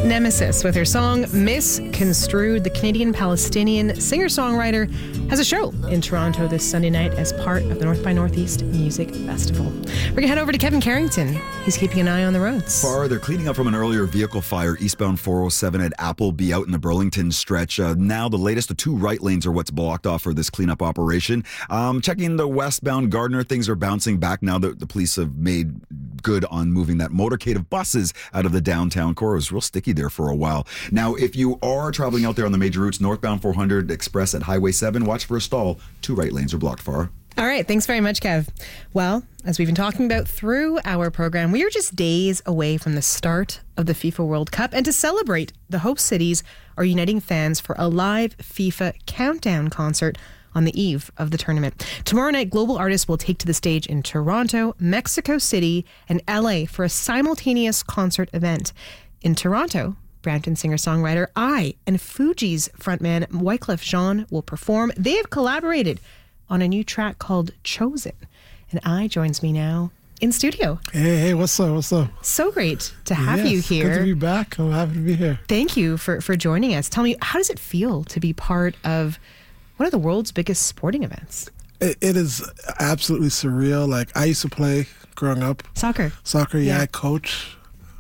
Nemesis with her song Misconstrued. The Canadian-Palestinian singer-songwriter has a show in Toronto this Sunday night as part of the North by Northeast Music Festival. We're going to head over to Kevin Carrington. He's keeping an eye on the roads. They're cleaning up from an earlier vehicle fire eastbound 407 at Appleby out in the Burlington stretch. Now the latest, the two right lanes are what's blocked off for this cleanup operation. Checking the westbound Gardner, things are bouncing back now that the police have made good on moving that motorcade of buses out of the downtown core. It was real sticky there for a while. Now, if you are traveling out there on the major routes, northbound 400 Express at Highway 7, watch for a stall. Two right lanes are blocked, Farah. All right. Thanks very much, Kev. Well, as we've been talking about through our program, we are just days away from the start of the FIFA World Cup. And to celebrate, the host cities are uniting fans for a live FIFA countdown concert on the eve of the tournament. Tomorrow night, global artists will take to the stage in Toronto, Mexico City, and LA for a simultaneous concert event. In Toronto, Brampton singer-songwriter I and Fugees frontman Wyclef Jean will perform. They have collaborated on a new track called Chosen. And I joins me now in studio. Hey, what's up? So great to have you here. Good to be back. I'm happy to be here. Thank you for joining us. Tell me, how does it feel to be part of one of the world's biggest sporting events? It is absolutely surreal. Like, I used to play growing up. Soccer, yeah. I coach.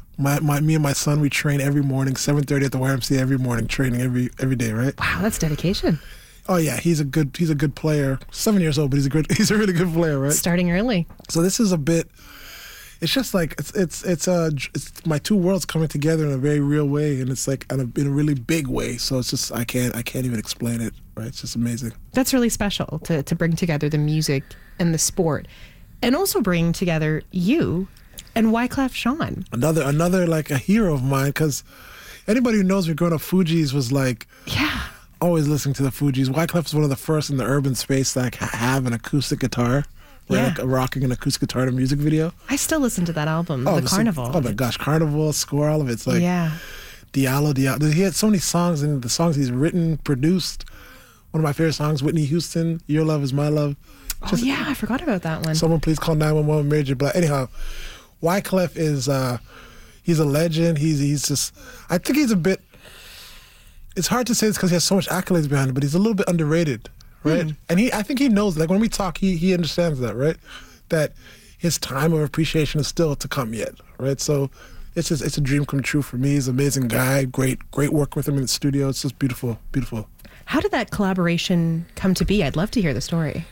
Me and my son, we train every morning, 7:30 at the YMCA every morning, training every day, right? Wow, that's dedication. Oh yeah, he's a good player. 7 years old, but he's a really good player, right? Starting early. So this is a bit. It's just like it's my two worlds coming together in a very real way, and it's like in a really big way. So it's just I can't even explain it. Right? It's just amazing. That's really special to bring together the music and the sport, and also bring together you and Wyclef Jean. Another like a hero of mine, because anybody who knows me growing up, Fugees was like, yeah, always listening to the Fugees. Wyclef was one of the first in the urban space to like have an acoustic guitar. Right, yeah. like rocking an acoustic guitar in a music video. I still listen to that album, The Carnival. Oh my gosh, Carnival, Score, all of it. It's like Diallo. He had so many songs, and the songs he's written, produced. One of my favorite songs, Whitney Houston, Your Love Is My Love. Just, I forgot about that one. Someone please call 911, Major Black. Anyhow, Wyclef is, he's a legend. He's just, I think he's a bit, it's hard to say this because he has so much accolades behind him, but he's a little bit underrated. Right, and I think he knows. Like when we talk, he understands that, right? That his time of appreciation is still to come yet, right? So it's a dream come true for me. He's an amazing guy. Great work with him in the studio. It's just beautiful. How did that collaboration come to be? I'd love to hear the story.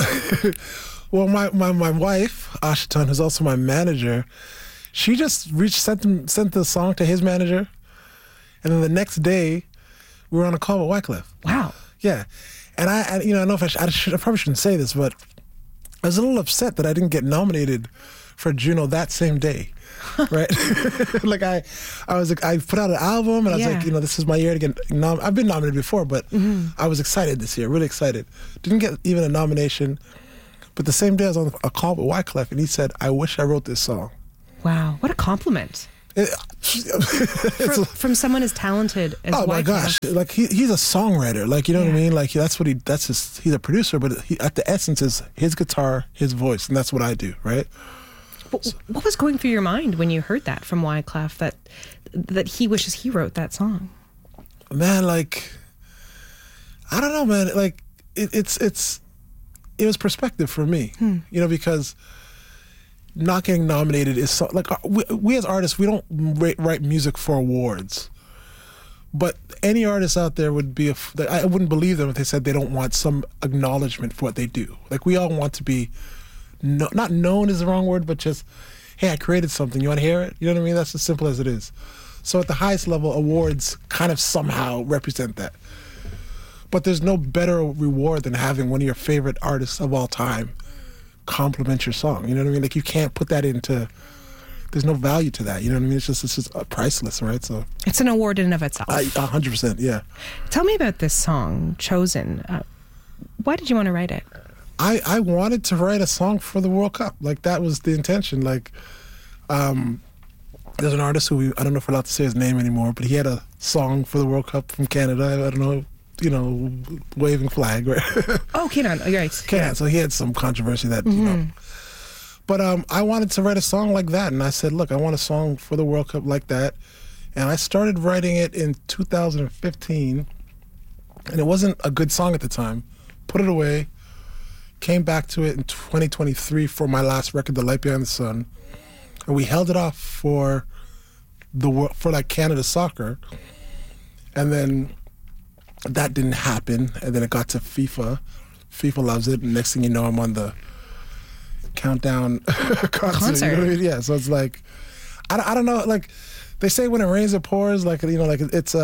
Well, my wife Ashiton, who's also my manager, she just sent the song to his manager, and then the next day we were on a call with Wyclef. Wow. Yeah. And I don't know if I probably shouldn't say this, but I was a little upset that I didn't get nominated for Juno that same day, right? Like I put out an album, and I was like, this is my year to get I've been nominated before, but I was excited this year, really excited. Didn't get even a nomination, but the same day I was on a call with Wyclef, and he said, "I wish I wrote this song." Wow, what a compliment. From someone as talented as Wyclef. My gosh, like he's a songwriter, like what I mean, like he's a producer, but at the essence is his guitar, his voice, and that's what I do, right? What was going through your mind when you heard that from Wyclef, that he wishes he wrote that song? Man, like I don't know, man, like it was perspective for me, because not getting nominated is so, like we as artists, we don't write music for awards, but any artist out there would be I wouldn't believe them if they said they don't want some acknowledgement for what they do. Like we all want to be not known is the wrong word, but just, hey, I created something, you want to hear it? You know what I mean? That's as simple as it is. So at the highest level, awards kind of somehow represent that, but there's no better reward than having one of your favorite artists of all time compliment your song. You know what I mean? Like you can't put that into, there's no value to that. You know what I mean? It's just priceless, right? So it's an award in and of itself. 100%, yeah. Tell me about this song, Chosen. Why did you want to write it? I wanted to write a song for the World Cup. Like that was the intention. Like, there's an artist who I don't know if we're allowed to say his name anymore, but he had a song for the World Cup from Canada. I don't know. Waving flag, right? Oh, Kenan, right. Kenan, so he had some controversy that, But I wanted to write a song like that, and I said, look, I want a song for the World Cup like that. And I started writing it in 2015, and it wasn't a good song at the time. Put it away, came back to it in 2023 for my last record, The Light Behind the Sun. And we held it off for like Canada Soccer. And then that didn't happen. And then it got to FIFA. FIFA loves it. And next thing you know, I'm on the countdown concert. You know what I mean? Yeah. So it's like, I don't know. Like they say, when it rains, it pours. Like, you know, like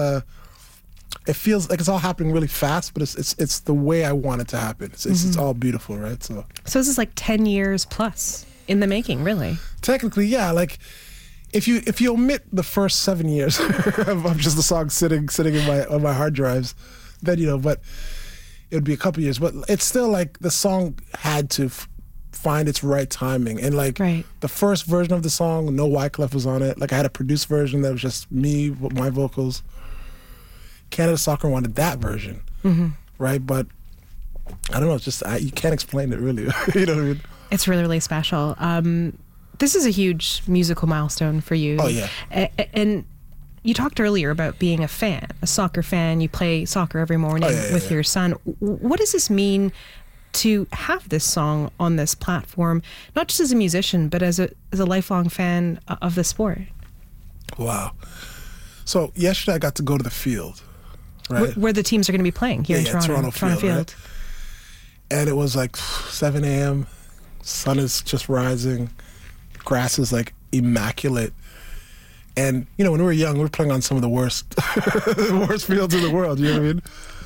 it feels like it's all happening really fast, but it's the way I want it to happen. It's all beautiful, right? So this is like 10 years plus in the making, really. Technically, yeah. Like if you omit the first 7 years of just the song sitting on my hard drives, then, you know, but it would be a couple years. But it's still like the song had to find its right timing. And like the first version of the song, no Wyclef was on it. Like I had a produced version that was just me with my vocals. Canada Soccer wanted that version, right? But I don't know. It's just you can't explain it, really. You know what I mean? It's really, really special. This is a huge musical milestone for you. Oh yeah. And you talked earlier about being a fan, a soccer fan. You play soccer every morning with your son. What does this mean to have this song on this platform, not just as a musician, but as a lifelong fan of the sport? Wow. So yesterday I got to go to the field. Right. Where the teams are going to be playing here in Toronto. Toronto Field. Right? And it was like 7 a.m. Sun is just rising. Grass is like immaculate. And, you know, when we were young, we were playing on some of the worst fields in the world. You know what I mean?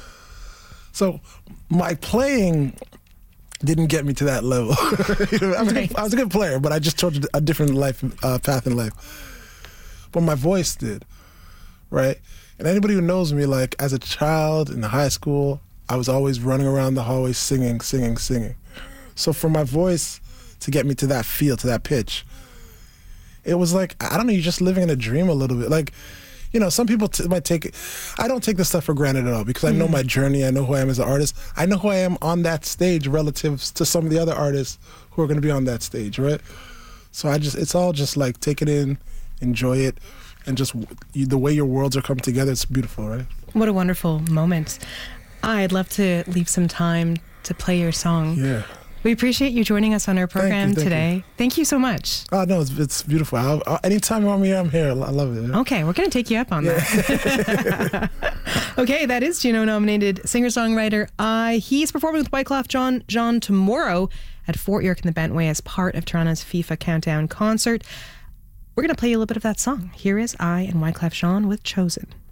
So my playing didn't get me to that level. You know, I was a good player, but I just chose a different path in life. But my voice did, right? And anybody who knows me, like as a child in high school, I was always running around the hallway singing. So for my voice to get me to that feel, to that pitch, it was like, I don't know, you're just living in a dream a little bit. Like, you know, some people might take it. I don't take this stuff for granted at all because I know my journey. I know who I am as an artist. I know who I am on that stage relative to some of the other artists who are going to be on that stage, right? So it's all just like take it in, enjoy it. And just the way your worlds are coming together, it's beautiful, right? What a wonderful moment. I'd love to leave some time to play your song. Yeah. We appreciate you joining us on our program today. Thank you so much. Oh, no, it's beautiful. Anytime you want me here, I'm here. I love it. Yeah? Okay, we're going to take you up on that. Okay, that is Juno-nominated singer-songwriter. He's performing with Wyclef Jean tomorrow at Fort York in the Bentway as part of Toronto's FIFA Countdown concert. We're going to play you a little bit of that song. Here is I and Wyclef Jean with Chosen.